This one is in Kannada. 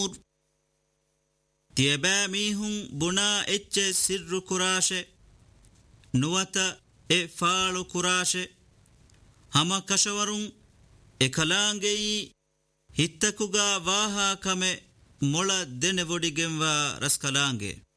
තියබෑ මීහුන් බුනා එච්චෙ සිර්රු කුරාශෙ නුවත ಎ ಫಾಳು ಕುರಾಶೆ ಹಮ ಕಶವರುಂ ಎ ಕಲಾಂಗೆಯಿ ಹಿತ್ತಕುಗ ವಾಹಾ ಕಮೆ ಮೊಳ ದೆನೆ ಒಡಿಗೆಂವ ರಸ್ಕಲಾಂಗೆ